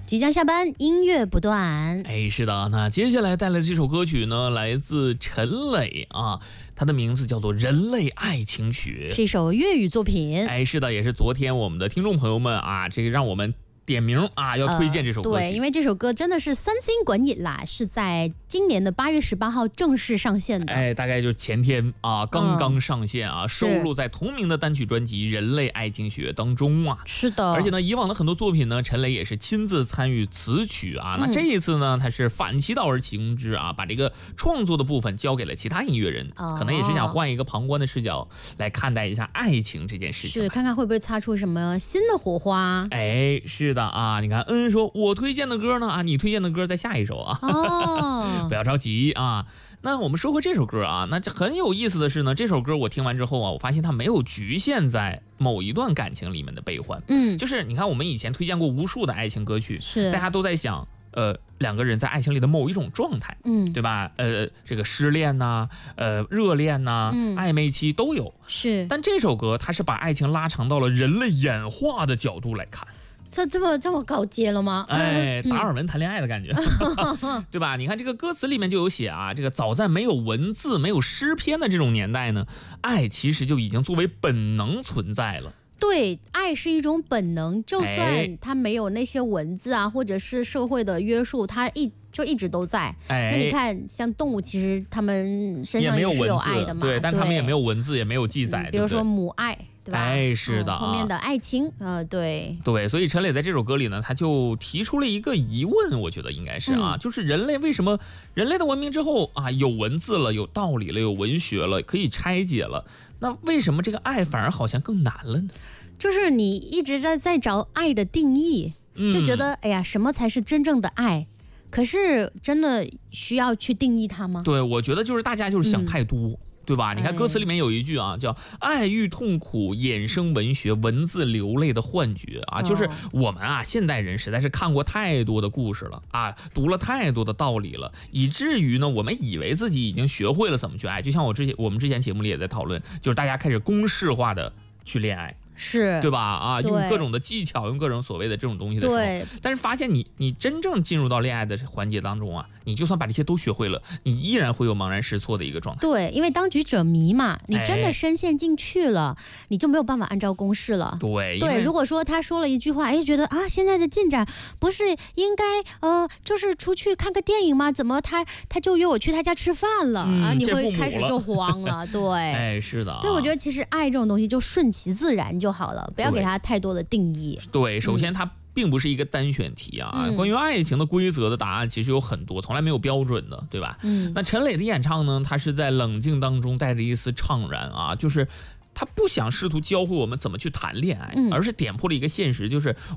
即将下班，音乐不断。 哎，是的，那接下来带来的这首歌曲呢，来自陈磊啊，它的名字叫做《人类爱情曲》， 是一首粤语作品。 哎，是的，也是昨天我们的听众朋友们啊，这个让我们点名啊，要推荐这首歌曲。 对，因为这首歌真的是三星滚影啦，是在今年的8月18号正式上线的。 哎，大概就前天啊，刚刚上线啊，收录在同名的单曲专辑《人类爱情曲》当中啊。 是的， 而且呢，以往的很多作品呢，陈磊也是亲自参与词曲啊。那这一次呢，他是反其道而行之啊，把这个创作的部分交给了其他音乐人，可能也是想换一个旁观的视角来看待一下爱情这件事情， 是看看会不会擦出什么新的火花。 哎，是的啊，你看恩说我推荐的歌呢啊，你推荐的歌在下一首啊。不要着急啊。那我们说回这首歌啊，那这很有意思的是呢，这首歌我听完之后啊，我发现它没有局限在某一段感情里面的悲欢。就是你看我们以前推荐过无数的爱情歌曲， 是大家都在想两个人在爱情里的某一种状态，对吧？这个失恋呐，热恋呐，暧昧期都有。 是， 但这首歌它是把爱情拉长到了人类演化的角度来看。 这么高阶了吗？ 哎，达尔文谈恋爱的感觉，对吧？你看这个歌词里面就有写啊，这个早在没有文字、没有诗篇的这种年代呢，爱其实就已经作为本能存在了。 对，爱是一种本能，就算它没有那些文字啊，或者是社会的约束，它就一直都在。那你看，像动物，其实它们身上也是有爱的嘛， 对，但它们也没有文字，也没有记载。 比如说母爱，对吧？ 哎，是的， 后面的爱情，对， 所以陈磊在这首歌里呢，他就提出了一个疑问，我觉得应该是啊，就是人类为什么人类的文明之后啊，有文字了，有道理了，有文学了，可以拆解了，那为什么这个爱反而好像更难了呢？ 就是你一直在找爱的定义，就觉得哎呀，什么才是真正的爱？可是真的需要去定义它吗？ 对，我觉得就是大家就是想太多。对吧？你看歌词里面有一句啊，叫“爱欲痛苦，衍生文学，文字流泪的幻觉”啊，就是我们啊，现代人实在是看过太多的故事了啊，读了太多的道理了，以至于呢，我们以为自己已经学会了怎么去爱。就像我们之前节目里也在讨论，就是大家开始公式化的去恋爱。 是对吧？啊，用各种的技巧，用各种所谓的这种东西的时候，但是发现你真正进入到恋爱的环节当中啊，你就算把这些都学会了，你依然会有茫然失措的一个状态。 对，因为当局者迷嘛，你真的深陷进去了，你就没有办法按照公式了。 对， 如果说他说了一句话，哎，觉得啊，现在的进展不是应该就是出去看个电影吗？怎么他就约我去他家吃饭了啊？你会开始就慌了。对， 哎，是的。 对，我觉得其实爱这种东西就顺其自然就好了，不要给他太多的定义。 对，首先它并不是一个单选题啊，关于爱情的规则的答案其实有很多，从来没有标准的，对吧？那陈磊的演唱呢，他是在冷静当中带着一丝怅然啊，就是他不想试图教会我们怎么去谈恋爱，而是点破了一个现实，就是